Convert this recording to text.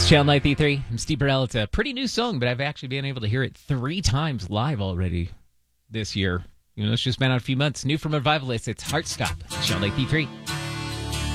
Channel 93. I'm Steve Burrell. It's a pretty new song, but I've actually been able to hear it 3 times live already this year. It's just been out a few months. New from Revivalists. It's Heartstop. Channel 93.